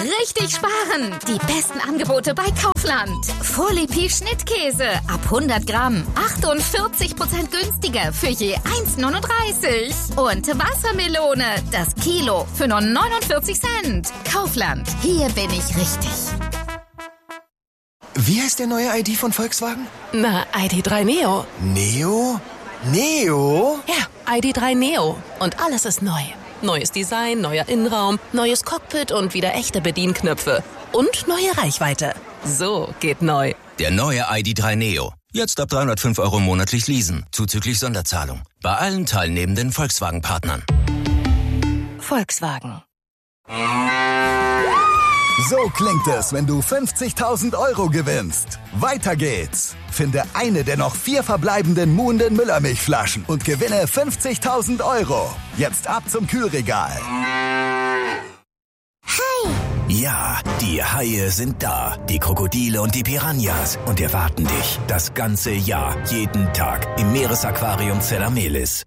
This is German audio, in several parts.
richtig sparen. Die besten Angebote bei Kaufland. Folie Schnittkäse ab 100 Gramm. 48% günstiger für je 1,39. Und Wassermelone, das Kilo für nur 49 Cent. Kaufland, hier bin ich richtig. Wie heißt der neue ID von Volkswagen? Na, ID.3 Neo. Neo? Neo? Ja, ID.3 Neo. Und alles ist neu. Neues Design, neuer Innenraum, neues Cockpit und wieder echte Bedienknöpfe. Und neue Reichweite. So geht neu. Der neue ID.3 Neo. Jetzt ab 305 € monatlich leasen, zuzüglich Sonderzahlung. Bei allen teilnehmenden Volkswagen-Partnern. Volkswagen. So klingt es, wenn du 50.000 € gewinnst. Weiter geht's. Finde eine der noch 4 verbleibenden Muhnden Müllermilchflaschen und gewinne 50.000 €. Jetzt ab zum Kühlregal. Hi! Ja, die Haie sind da. Die Krokodile und die Piranhas. Und erwarten dich das ganze Jahr, jeden Tag im Meeresaquarium Zellamelis.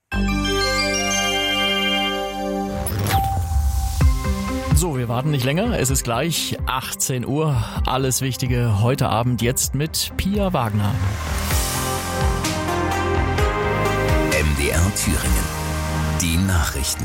So, wir warten nicht länger. Es ist gleich 18 Uhr. Alles Wichtige heute Abend jetzt mit Pia Wagner. MDR Thüringen. Die Nachrichten.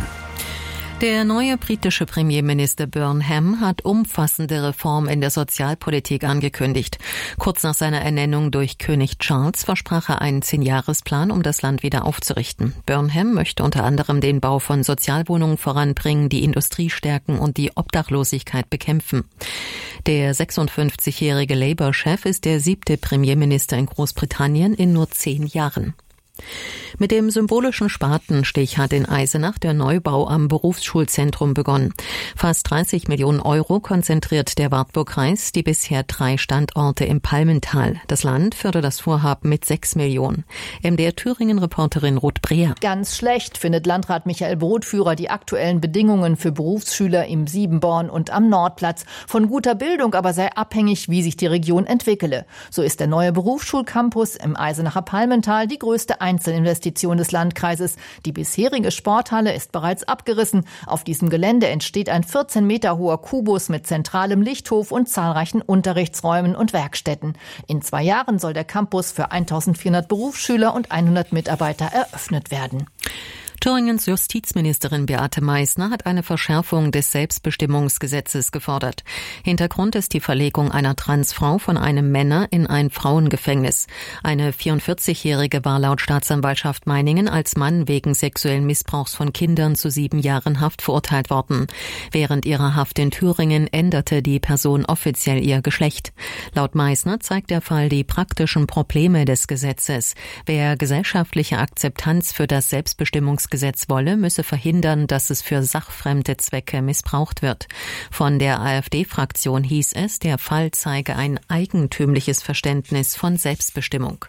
Der neue britische Premierminister Burnham hat umfassende Reformen in der Sozialpolitik angekündigt. Kurz nach seiner Ernennung durch König Charles versprach er einen 10-Jahresplan, um das Land wieder aufzurichten. Burnham möchte unter anderem den Bau von Sozialwohnungen voranbringen, die Industrie stärken und die Obdachlosigkeit bekämpfen. Der 56-jährige Labour-Chef ist der 7. Premierminister in Großbritannien in nur 10 Jahren. Mit dem symbolischen Spatenstich hat in Eisenach der Neubau am Berufsschulzentrum begonnen. Fast 30 Millionen € konzentriert der Wartburgkreis die bisher 3 Standorte im Palmental. Das Land fördert das Vorhaben mit 6 Millionen. MDR Thüringen-Reporterin Ruth Breer. Ganz schlecht findet Landrat Michael Brotführer die aktuellen Bedingungen für Berufsschüler im Siebenborn und am Nordplatz. Von guter Bildung aber sei abhängig, wie sich die Region entwickele. So ist der neue Berufsschulcampus im Eisenacher Palmental die größte Einzelinvestition des Landkreises. Die bisherige Sporthalle ist bereits abgerissen. Auf diesem Gelände entsteht ein 14 Meter hoher Kubus mit zentralem Lichthof und zahlreichen Unterrichtsräumen und Werkstätten. In 2 Jahren soll der Campus für 1400 Berufsschüler und 100 Mitarbeiter eröffnet werden. Thüringens Justizministerin Beate Meißner hat eine Verschärfung des Selbstbestimmungsgesetzes gefordert. Hintergrund ist die Verlegung einer Transfrau von einem Männer in ein Frauengefängnis. Eine 44-Jährige war laut Staatsanwaltschaft Meiningen als Mann wegen sexuellen Missbrauchs von Kindern zu 7 Jahren Haft verurteilt worden. Während ihrer Haft in Thüringen änderte die Person offiziell ihr Geschlecht. Laut Meißner zeigt der Fall die praktischen Probleme des Gesetzes. Wer gesellschaftliche Akzeptanz für das Selbstbestimmungsgesetz wolle, müsse verhindern, dass es für sachfremde Zwecke missbraucht wird. Von der AfD-Fraktion hieß es, der Fall zeige ein eigentümliches Verständnis von Selbstbestimmung.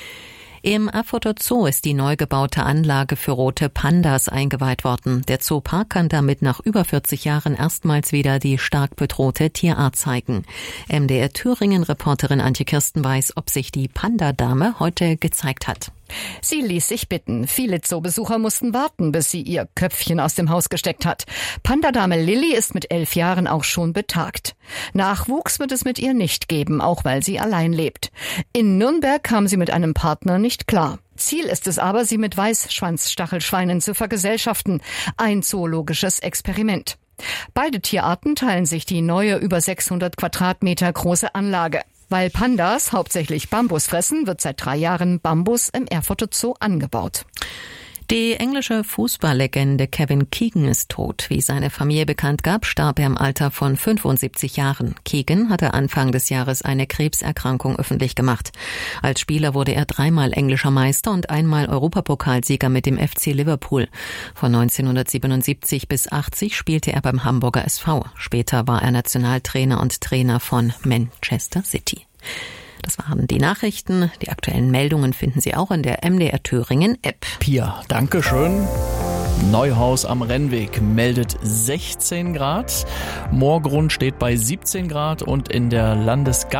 Im Erfurter Zoo ist die neu gebaute Anlage für rote Pandas eingeweiht worden. Der Zoopark kann damit nach über 40 Jahren erstmals wieder die stark bedrohte Tierart zeigen. MDR Thüringen-Reporterin Antje Kirsten weiß, ob sich die Pandadame heute gezeigt hat. Sie ließ sich bitten. Viele Zoobesucher mussten warten, bis sie ihr Köpfchen aus dem Haus gesteckt hat. Pandadame Lilly ist mit 11 Jahren auch schon betagt. Nachwuchs wird es mit ihr nicht geben, auch weil sie allein lebt. In Nürnberg kam sie mit einem Partner nicht klar. Ziel ist es aber, sie mit Weißschwanzstachelschweinen zu vergesellschaften. Ein zoologisches Experiment. Beide Tierarten teilen sich die neue, über 600 Quadratmeter große Anlage. Weil Pandas hauptsächlich Bambus fressen, wird seit 3 Jahren Bambus im Erfurter Zoo angebaut. Die englische Fußballlegende Kevin Keegan ist tot. Wie seine Familie bekannt gab, starb er im Alter von 75 Jahren. Keegan hatte Anfang des Jahres eine Krebserkrankung öffentlich gemacht. Als Spieler wurde er 3-mal englischer Meister und 1-mal Europapokalsieger mit dem FC Liverpool. Von 1977 bis 80 spielte er beim Hamburger SV. Später war er Nationaltrainer und Trainer von Manchester City. Das waren die Nachrichten. Die aktuellen Meldungen finden Sie auch in der MDR Thüringen App. Pia, danke schön. Neuhaus am Rennweg meldet 16 Grad. Moorgrund steht bei 17 Grad und in der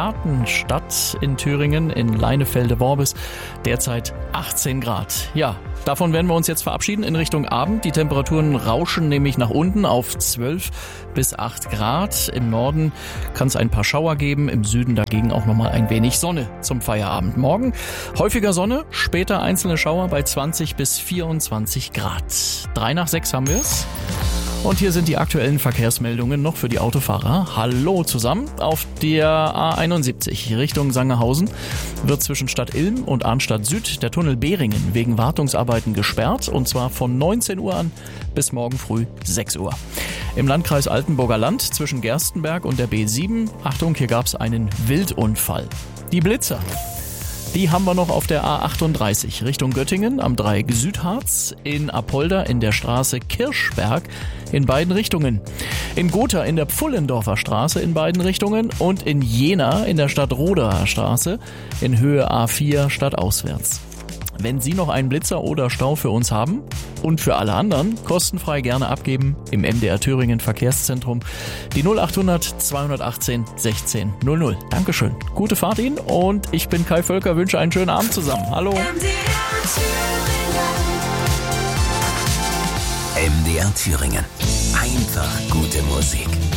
Landesgartenstadt in Thüringen, in Leinefelde-Worbis, derzeit 18 Grad. Ja, Davon werden wir uns jetzt verabschieden in Richtung Abend. Die Temperaturen rauschen nämlich nach unten auf 12 bis 8 Grad. Im Norden kann es ein paar Schauer geben, im Süden dagegen auch nochmal ein wenig Sonne zum Feierabend. Morgen häufiger Sonne, später einzelne Schauer bei 20 bis 24 Grad. 3 nach 6 haben wir es. Und hier sind die aktuellen Verkehrsmeldungen noch für die Autofahrer. Hallo zusammen. Auf der A71 Richtung Sangerhausen wird zwischen Stadt Ilm und Arnstadt Süd der Tunnel Behringen wegen Wartungsarbeiten gesperrt. Und zwar von 19 Uhr an bis morgen früh 6 Uhr. Im Landkreis Altenburger Land zwischen Gerstenberg und der B7. Achtung, hier gab es einen Wildunfall. Die Blitzer. Die haben wir noch auf der A38 Richtung Göttingen am Dreieck Südharz, in Apolda in der Straße Kirschberg in beiden Richtungen, in Gotha in der Pfullendorfer Straße in beiden Richtungen und in Jena in der Stadtroder Straße in Höhe A4 stadtauswärts. Wenn Sie noch einen Blitzer oder Stau für uns haben und für alle anderen, kostenfrei gerne abgeben im MDR Thüringen Verkehrszentrum. Die 0800 218 16 00. Dankeschön. Gute Fahrt Ihnen und ich bin Kai Völker, wünsche einen schönen Abend zusammen. Hallo. MDR Thüringen. Einfach gute Musik.